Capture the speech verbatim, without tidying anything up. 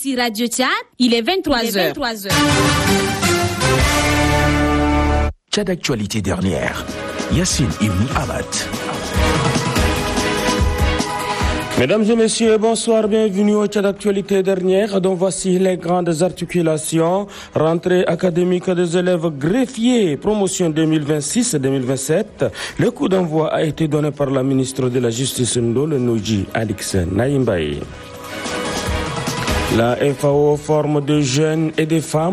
sur Radio Tchad, il est vingt-trois heures. Tchad Actualité dernière. Yassine Ibn Abad. Mesdames et messieurs, bonsoir, bienvenue au Tchad Actualité dernière, dont voici les grandes articulations. Rentrée académique des élèves greffiers, promotion deux mille vingt-six deux mille vingt-sept. Le coup d'envoi a été donné par la ministre de la Justice Ndolo Noji Alix Naïmbaye. La F A O forme de jeunes et des femmes